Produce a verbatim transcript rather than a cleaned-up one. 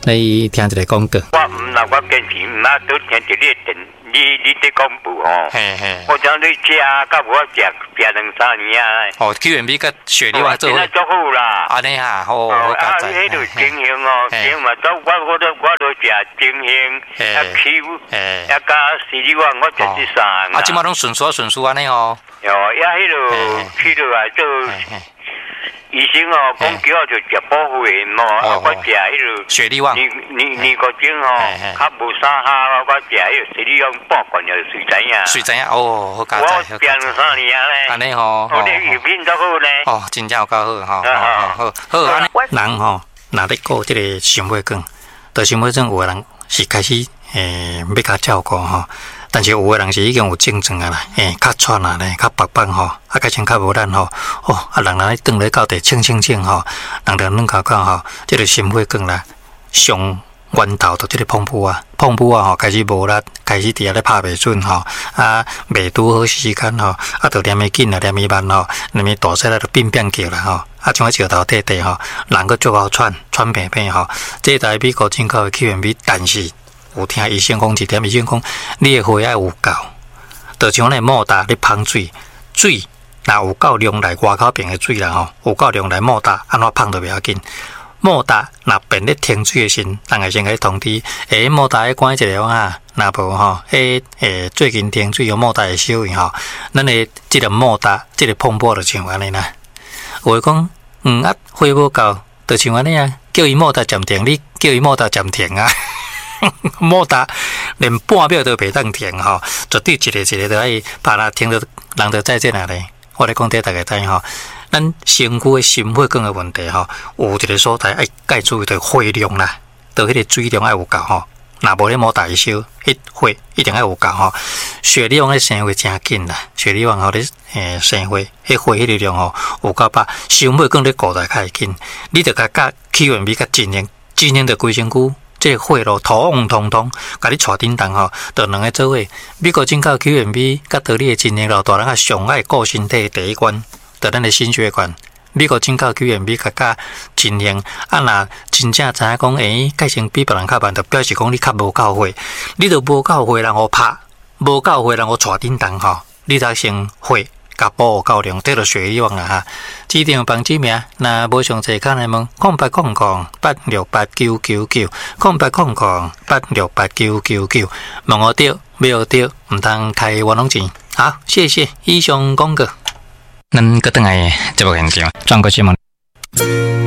你听一个广告。 我唔那我坚持唔啊，都听一个电，你你在广播吼。 嘿嘿。 我讲你食，甲我食食两三年啊。 哦 ，Q M B 甲雪莉话做伙。 现在做好啦。 安尼哈，好，我加载。 啊，迄度精英哦，精嘛，都我我都我都食精英，啊 Q，啊加四粒丸，我食第三。 啊，即马拢顺顺顺顺安尼哦。 哦，呀，迄度去落来做。医生哦，讲叫我就食保护员咯，啊，我食迄个雪莉丸， 尼尼尼个精哦，较无啥哈咯，我食迄个雪莉丸半罐就水知影。 水知影哦，好加载。 我食两三年咧。安尼吼， 我哋药品都好咧。 哦，真正有够好吼，好好好，安尼。人吼，若咧顾即个心血管，得心血管有个人是开始诶要甲照顾吼。但是有个人是已经有症状啊啦，诶，较喘啊咧，较白板吼，啊，较像较无力吼，哦，啊，人若咧转咧到地清清清吼，人着软讲讲吼，即个心血管啦，上源头着即个碰布啊，碰布啊吼，开始无力，开始伫遐咧拍袂准吼，啊，袂拄好时间吼，啊，着念伊紧啊，念伊慢吼，念伊大细咧着变变叫啦吼，啊，像迄石头地地吼，人个足好喘，喘平平吼，这台美国进口的 Q M B， 但是。有听医生讲一点，医生讲你的血要有够，就像那莫达你芳水，水若有够量来外口边的水啦吼，有够量来莫达，安怎芳都袂要紧。莫达若变咧停水的时，人会先甲你通知，诶，莫达要关一个啊，若无吼，诶诶，最近停水有莫达会收去吼，咱的即个莫达，即个碰波就像安尼啦。有讲嗯啊，血无够，就像安尼啊，叫伊莫达暂停，你叫伊莫达暂停啊。莫达连半秒都袂当停吼，绝对一个一个都爱把它停到人就再见啊咧。我咧讲这大家知吼，咱身躯的心血管的问题吼，有一个所在爱该注意的血量啦，就迄个水量爱有够吼。若无咧莫大烧，迄血一定爱有够吼。血量咧生血真紧啦，血量吼咧诶生血，迄血迄个量吼有够饱，心血管咧固在较会紧。你着甲甲 Q M B 甲真英，真英着规身躯。这血咯，通红通通，甲你带叮当吼，着两个做伙。美国进口 Q M B， 甲道理的真英咯，大人啊上爱顾身体第一关，着咱的心血管。美国进口 Q M B 甲甲真英，啊若真正知影讲，诶，改成比别人较慢，着表示讲你较无够血，你着无够血人互拍，无够血人互带叮当吼，你才先血。甲保护够量，这就血利旺啦哈！指定房子名，若无详细看来问，空八空空八六八九九九，空八空空八六八九九九，问我对，没有对，唔通开冤枉钱。好，谢谢以上广告。咱个等下节目现场，转过新闻。